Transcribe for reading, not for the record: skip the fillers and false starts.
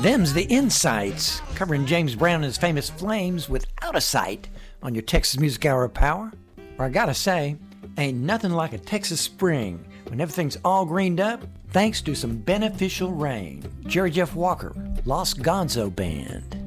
Them's the Insights, covering James Brown and his famous Flames without a sight on your Texas Music Hour of Power. Or I gotta say, ain't nothing like a Texas spring when everything's all greened up thanks to some beneficial rain. Jerry Jeff Walker, Lost Gonzo Band.